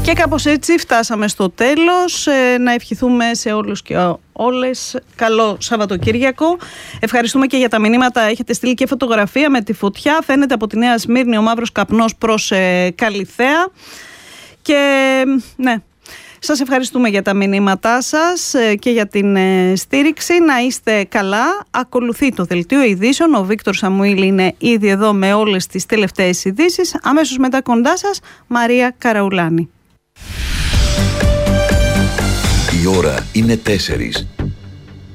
Και κάπως έτσι φτάσαμε στο τέλος. Να ευχηθούμε σε όλους και όλες καλό Σαββατοκύριακο. Ευχαριστούμε και για τα μηνύματα. Έχετε στείλει και φωτογραφία με τη φωτιά. Φαίνεται από τη Νέα Σμύρνη ο μαύρος καπνός προς Καλιθέα. Και ναι, σας ευχαριστούμε για τα μηνύματά σας και για την στήριξη. Να είστε καλά. Ακολουθεί το Δελτίο Ειδήσεων. Ο Βίκτορ Σαμουήλ είναι ήδη εδώ με όλες τις τελευταίες ειδήσεις. Αμέσως μετά κοντά σας, Μαρία Καραουλάνη. Η ώρα είναι 4.